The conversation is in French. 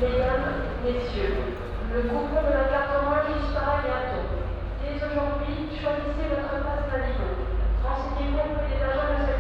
Mesdames, Messieurs, le coupon de la carte en ligne disparaît bientôt. Dès aujourd'hui, choisissez votre passe Navigo. Renseignez-vous auprès des agents de